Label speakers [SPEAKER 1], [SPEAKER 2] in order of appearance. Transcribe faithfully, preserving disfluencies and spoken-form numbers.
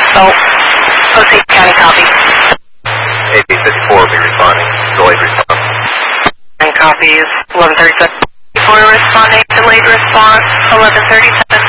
[SPEAKER 1] Oh, Osage County, copy.
[SPEAKER 2] A P fifty-four will be responding. Delayed response.
[SPEAKER 1] And copy is eleven thirty-seven. fifty-four responding, delayed response, eleven thirty-seven.